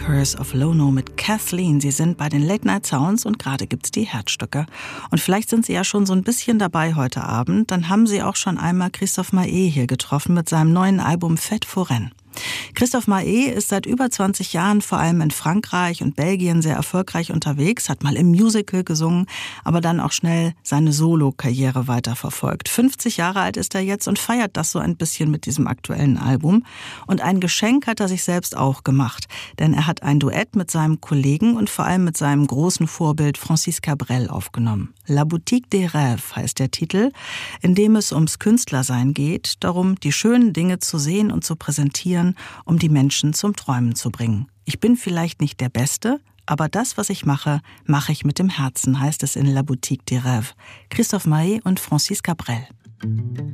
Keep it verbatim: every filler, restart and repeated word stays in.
Curse of Lono mit Kathleen. Sie sind bei den Late Night Sounds und gerade gibt's die Herzstücke. Und vielleicht sind Sie ja schon so ein bisschen dabei heute Abend. Dann haben Sie auch schon einmal Christophe Maé hier getroffen mit seinem neuen Album Fête Foraine. Christophe Maé ist seit über zwanzig Jahren vor allem in Frankreich und Belgien sehr erfolgreich unterwegs, hat mal im Musical gesungen, aber dann auch schnell seine Solo-Karriere weiterverfolgt. fünfzig Jahre alt ist er jetzt und feiert das so ein bisschen mit diesem aktuellen Album. Und ein Geschenk hat er sich selbst auch gemacht, denn er hat ein Duett mit seinem Kollegen und vor allem mit seinem großen Vorbild Francis Cabrel aufgenommen. La Boutique des Rêves heißt der Titel, in dem es ums Künstlersein geht, darum, die schönen Dinge zu sehen und zu präsentieren, um die Menschen zum Träumen zu bringen. Ich bin vielleicht nicht der Beste, aber das, was ich mache, mache ich mit dem Herzen, heißt es in La Boutique des Rêves. Christophe Maé und Francis Cabrel.